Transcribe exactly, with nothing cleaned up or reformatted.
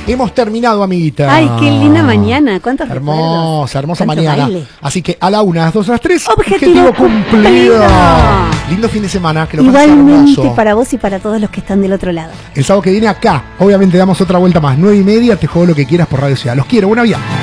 Hemos terminado, amiguita. Ay, qué linda mañana. ¿Cuántos Hermosa, hermosa ¿Cuánto mañana. baile? Así que a la una, a las dos, a las tres. Objetivo, Objetivo cumplido. cumplido. Lindo fin de semana. Que lo pases Igualmente hermoso. para vos y para todos los que están del otro lado. El sábado que viene acá, obviamente damos otra vuelta más. Nueve y media, te juego lo que quieras por Radio Ciudad. Los quiero, buena vida.